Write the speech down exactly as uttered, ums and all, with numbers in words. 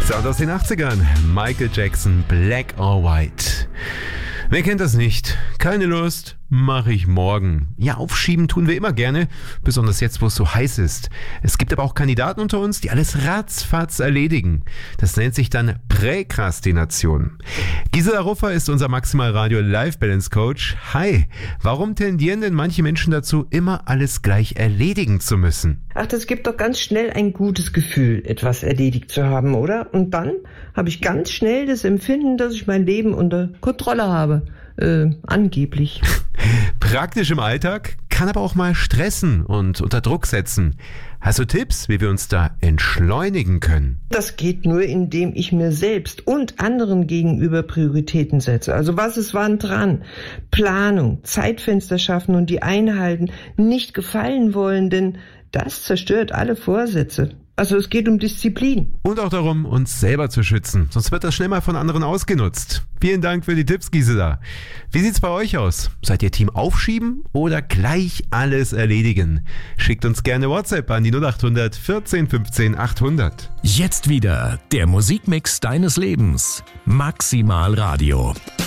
Sound aus den achtzigern. Michael Jackson, Black or White. Wer kennt das nicht? Keine Lust, mache ich morgen. Ja, aufschieben tun wir immer gerne, besonders jetzt, wo es so heiß ist. Es gibt aber auch Kandidaten unter uns, die alles ratzfatz erledigen. Das nennt sich dann Präkrastination. Gisela Ruffer ist unser Maximal Radio Life Balance Coach. Hi, warum tendieren denn manche Menschen dazu, immer alles gleich erledigen zu müssen? Ach, das gibt doch ganz schnell ein gutes Gefühl, etwas erledigt zu haben, oder? Und dann habe ich ganz schnell das Empfinden, dass ich mein Leben unter Kontrolle habe. Äh, angeblich. Praktisch im Alltag, kann aber auch mal stressen und unter Druck setzen. Hast du Tipps, wie wir uns da entschleunigen können? Das geht nur, indem ich mir selbst und anderen gegenüber Prioritäten setze. Also was ist wann dran? Planung, Zeitfenster schaffen und die einhalten, nicht gefallen wollen, denn das zerstört alle Vorsätze. Also es geht um Disziplin. Und auch darum, uns selber zu schützen, sonst wird das schnell mal von anderen ausgenutzt. Vielen Dank für die Tipps, Gisela. Wie sieht's bei euch aus? Seid ihr Team Aufschieben oder gleich alles erledigen? Schickt uns gerne WhatsApp an die null acht hundert vierzehn fünfzehn achthundert. Jetzt wieder der Musikmix deines Lebens. Maximal Radio.